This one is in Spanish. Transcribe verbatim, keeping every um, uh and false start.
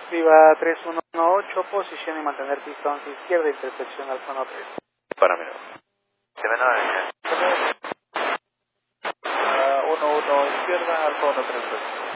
Viva tres uno uno ocho, posición y mantener pista once izquierda, intersección Alfa uno tres. Para mí no. Se me nada bien. uno uno izquierda, Alfa uno tres.